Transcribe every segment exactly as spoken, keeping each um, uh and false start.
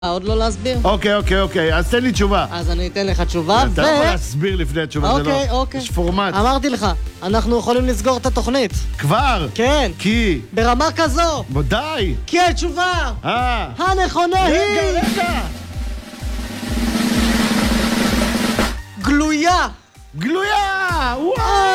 עוד לא להסביר? אוקיי, אוקיי, אוקיי, אז תן לי תשובה. אז אני אתן לך תשובה, ו... אתה לא יכול להסביר לפני התשובה, זה לא... אוקיי, אוקיי. יש פורמט. אמרתי לך, אנחנו יכולים לסגור את התוכנית. כבר? כן. כי? ברמה כזו. די. כי התשובה אה. הנכונה היא... רגע, רגע. גלויה. גלויה! וואו!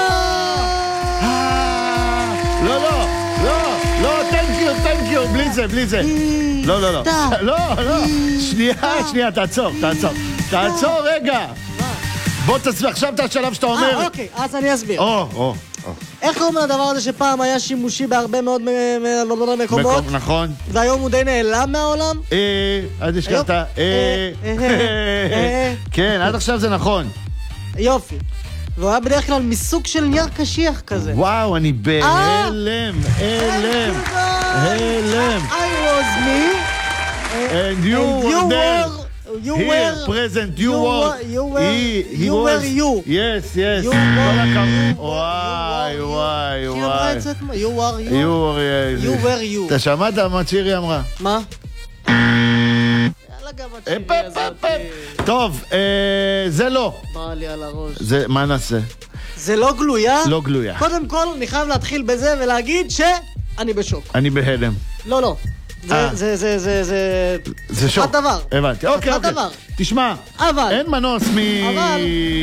לא, לא, לא, לא, thank you, thank you, בלי זה, בלי זה. לא, לא, לא. לא, לא. שנייה, שנייה, תעצור, תעצור. תעצור רגע. בוא תסביר, עכשיו את השלב שאתה אומר. אה, אוקיי, אז אני אסביר. או, או. איך קוראים לדבר הזה שפעם היה שימושי בהרבה מאוד מקומות? נכון. והיום הוא די נעלם מהעולם? אה, אז השכחת. אה, כן, עד עכשיו זה נכון. יופי. והוא היה בדרך כלל מסוג של נייר קשיח כזה. וואו, אני בהלם, הלם, הלם. I was me. And you were there. You were... Here, present, you were... You were... He were was... you. Yes, yes. You were... וואי, וואי, היא אמרה את זה, you were you. You were... You were you. אתה שמעת מה שירי אמרה? מה? יאללה גם את שירי הזאת. טוב, זה לא. בא לי על הראש. מה נעשה? זה לא גלויה? לא גלויה. קודם כל, אני חייב להתחיל בזה ולהגיד שאני בשוק. אני בהלם. לא, לא. זה, זה, זה, זה, זה... זה שוק. הדבר. הבנתי. אוקיי, אוקיי. הדבר. תשמע. אבל. אין מנוס מ... אבל.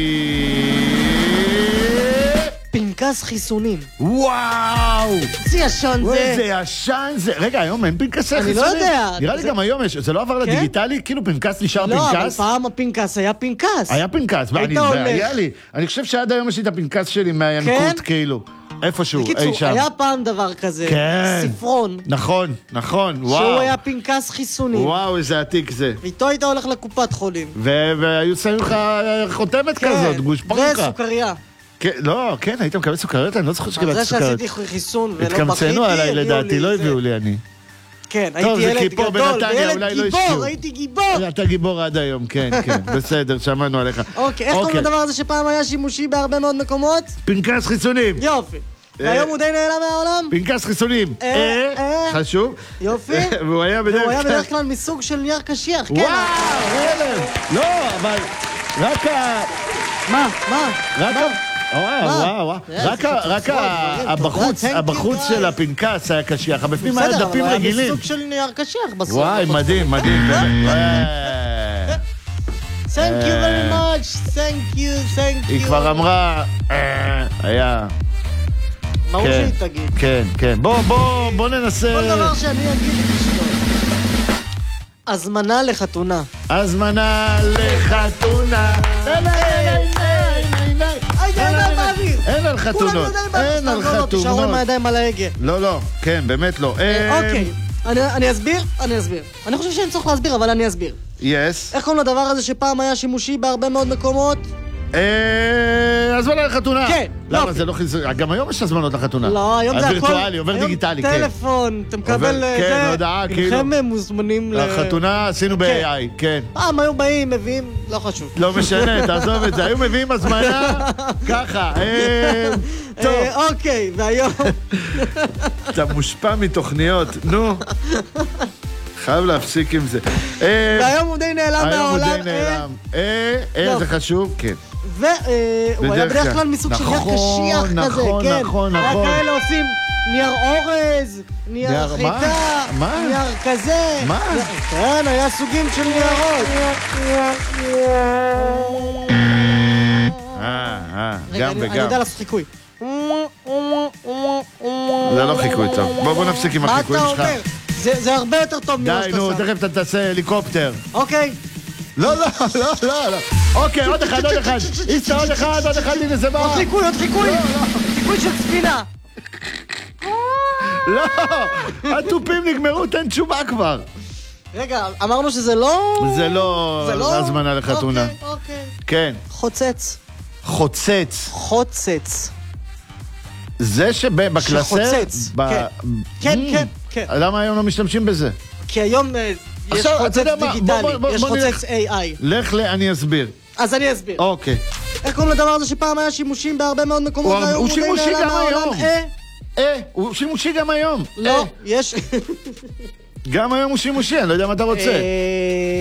פנקס חיסונים. וואו! זה ישן זה. איזה ישן זה. רגע, היום אין פנקסי חיסונים? אני לא יודע. נראה לי גם היום יש. זה לא עבר לדיגיטלי? כאילו פנקס נשאר פנקס? לא, אבל פעם הפנקס היה פנקס. היה פנקס. היית הולך. היה לי. אני חושב שעד היום יש לי את הפנקס שלי מהינקות, כאילו. איפשהו, אי שם. בקיצור, היה פעם דבר כזה. כן. ספרון. נכון, נכון, וואו. שהוא היה פנקס חיסונים. וואו, איזה עתיק זה. ואיתו היית הולך לקופת חולים. והיו שמים לך חותמת כזאת, גושפנקה. וסוכריה. לא, כן, היית מקבל סוכריות? אני לא זוכר שקיבלתי סוכריות. זה שעשיתי חיסון ולא בכיתי, התקמצנו עליי לדעתי, לא הביאו לי אני. כן, הייתי ילד גדול, וילד גיבור, הייתי גיבור. אתה גיבור עד היום, כן, כן, בסדר, שמענו עליך. אוקיי, איך קוראים לדבר הזה שפעם היה שימושי בהרבה מאוד מקומות? פנקס חיסונים. יופי. והיום הוא די נעלם מהעולם? פנקס חיסונים. אה, חשוב. יופי. והוא היה בדרך כלל מסוג של נייר קשיח, כן. וואו, הלם. לא, אבל רק ה... מה? מה? רק ה... וואו, וואו, רק הבחוץ, הבחוץ של הפנקס היה קשיח, הבפנים היה דפים רגילים. בסדר, אבל היה מסוג של נייר קשיח בסוף. וואי, מדהים, מדהים. Thank you very much, thank you, thank you. היא כבר אמרה, היה... מה הוא שהיא תגיד? כן, כן. בוא, בוא, בוא ננסה... כל דבר שאני אגיד לשלום. הזמנה לחתונה. הזמנה לחתונה. אין על חתונות, אין על חתונות. תשארו עם הידיים על ההגה. לא, לא, כן, באמת לא. אוקיי, אני אסביר? אני אסביר. אני חושב שאין צורך להסביר, אבל אני אסביר. יס. איך קוראים לדבר הזה שפעם היה שימושי בהרבה מאוד מקומות? הזמנה לחתונה. כן. למה זה לא חיזוק? גם היום יש הזמנות לחתונה. לא, היום זה הכל... הווירטואלי, עובר דיגיטלי, כן. טלפון, אתה מקבל... כן, הודעה, כאילו. אינכם מוזמנים ל... לחתונה עשינו ב-איי איי, כן. פעם היו באים, מביאים, לא חשוב. לא משנה, תעזוב את זה. היו מביאים הזמנה, ככה. טוב. אוקיי, והיום... אתה מושפע מתוכניות, נו. חייב להפסיק עם זה. והיום הוא די נעלם מהעולם. היום הוא די נעלם. אה, זה חשוב? כן. והוא היה בדרך כלל מסוג של נייר קשיח כזה, נכון, כן. נכון, נכון. היה כאלה עושים נייר אורז, נייר חיטה, נייר כזה. מה? כן, היה סוגים של ניירות. אה, אה, גם וגם. אני יודע לעשות חיקוי. זה לא חיקוי טוב. בוא נפסיק עם החיקויים שלך. מה אתה אומר? זה הרבה יותר טוב ממה שאתה די, נו, תכף אתה תעשה הליקופטר. אוקיי. לא, לא, לא, לא, לא. אוקיי, עוד אחד, עוד אחד. איסטה, עוד אחד, עוד אחד, הנה זה בא. עוד חיקוי, עוד חיקוי. חיקוי של ספינה. לא, הטופים נגמרו, תן תשובה כבר. רגע, אמרנו שזה לא... זה לא הזמנה לחתונה. אוקיי, אוקיי. כן. חוצץ. חוצץ. חוצץ. זה שבקלסר... שחוצץ, כן. כן, כן, כן. למה היום לא משתמשים בזה? כי היום יש חוצץ דיגיטלי, יש חוצץ איי איי. לך ל... אני אסביר. אז אני אסביר. אוקיי. איך קוראים לדבר הזה שפעם היה שימושים בהרבה מאוד מקומות? הוא שימושי גם היום. אה, הוא שימושי גם היום. לא, יש... גם היום הוא שימושי, אני לא יודע מה אתה רוצה.